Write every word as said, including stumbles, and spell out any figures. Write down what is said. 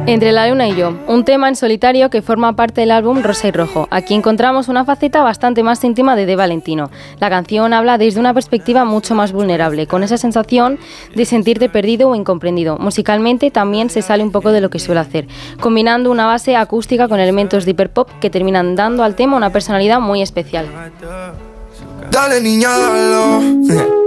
Entre la luna y yo, un tema en solitario que forma parte del álbum Rosa y Rojo. Aquí encontramos una faceta bastante más íntima de De Valentino. La canción habla desde una perspectiva mucho más vulnerable, con esa sensación de sentirte perdido o incomprendido. Musicalmente también se sale un poco de lo que suele hacer, combinando una base acústica con elementos de hiperpop que terminan dando al tema una personalidad muy especial. Dale, niña, dalo.